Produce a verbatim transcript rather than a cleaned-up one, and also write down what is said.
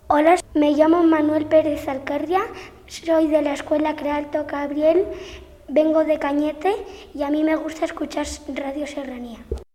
Hola, me llamo Manuel Pérez Alcarria, soy de la Escuela Crealto Gabriel, vengo de Cañete y a mí me gusta escuchar Radio Serranía.